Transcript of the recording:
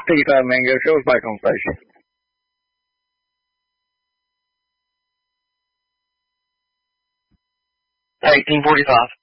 85 Mango Show is back on station. 1845.